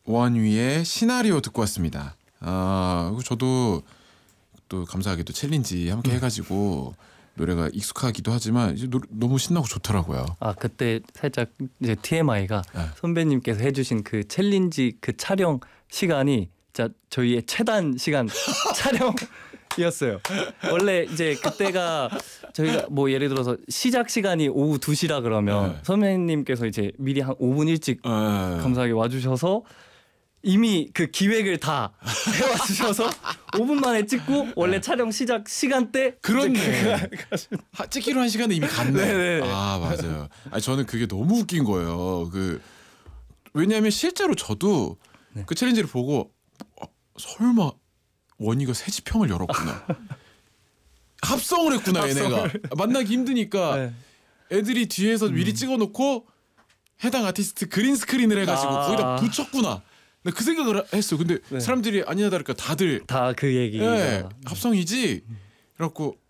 원위의 시나리오 듣고 왔습니다. 저도 또 감사하게도 챌린지 함께 해가지고 노래가 익숙하기도 하지만 이제 너무 신나고 좋더라고요. 그때 살짝 이제 TMI가 선배님께서 해주신 그 챌린지 그 촬영 시간이 진짜 저희의 최단 시간 촬영이었어요. 원래 이제 그때가 저희가 뭐 예를 들어서 시작 시간이 오후 2시라 그러면 선배님께서 이제 미리 한 5분 일찍 감사하게 와주셔서 이미 그 기획을 다 해와주셔서 5분 만에 찍고 원래 촬영 시작 시간대 그렇네. 찍기로 한 시간은 이미 갔네. 네네. 맞아요. 저는 그게 너무 웃긴 거예요. 왜냐하면 실제로 저도 그 챌린지를 보고 설마 원희가 새 지평을 열었구나. 합성을 했구나 얘네가. 만나기 힘드니까 애들이 뒤에서 미리 찍어놓고 해당 아티스트 그린 스크린을 해가지고 거기다 붙였구나. 그 생각을 했어. 근데 사람들이 아니나 다를까 다들 다 그 얘기. 합성이지. 그래갖고